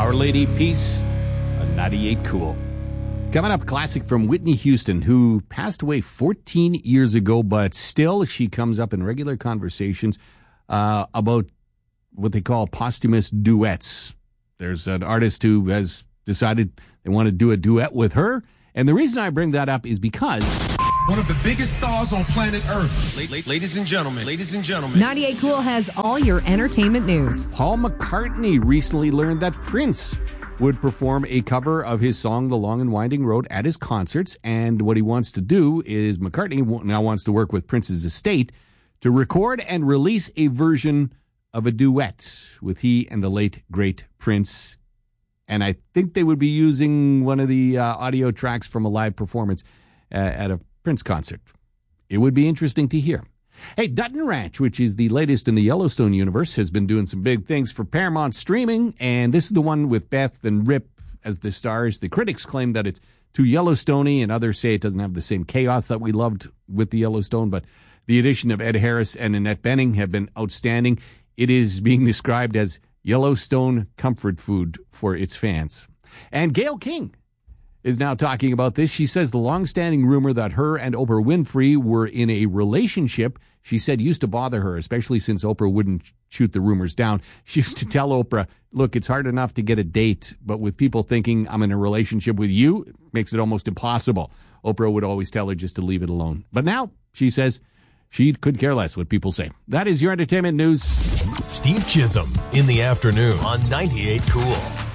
Our Lady Peace on 98 Cool. Coming up, a classic from Whitney Houston, who passed away 14 years ago, but still she comes up in regular conversations about what they call posthumous duets. There's an artist who has decided they want to do a duet with her, and the reason I bring that up is because one of the biggest stars on planet Earth. Ladies and gentlemen. 98 Cool has all your entertainment news. Paul McCartney recently learned that Prince would perform a cover of his song, The Long and Winding Road, at his concerts. And what he wants to do is McCartney now wants to work with Prince's estate to record and release a version of a duet with he and the late, great Prince. And I think they would be using one of the audio tracks from a live performance at a Prince concert. It would be interesting to hear. Hey, Dutton Ranch, which is the latest in the Yellowstone universe, has been doing some big things for Paramount streaming, and this is the one with Beth and Rip as the stars. The critics claim that it's too Yellowstoney, and others say it doesn't have the same chaos that we loved with the Yellowstone, but the addition of Ed Harris and Annette Bening have been outstanding. It is being described as Yellowstone comfort food for its fans. And Gayle King is now talking about this. She says the long-standing rumor that her and Oprah Winfrey were in a relationship, she said, used to bother her, especially since Oprah wouldn't shoot the rumors down. She used to tell Oprah, look, it's hard enough to get a date, but with people thinking I'm in a relationship with you, it makes it almost impossible. Oprah would always tell her just to leave it alone. But now, she says, she could care less what people say. That is your entertainment news. Steve Chisholm in the afternoon on 98 Cool.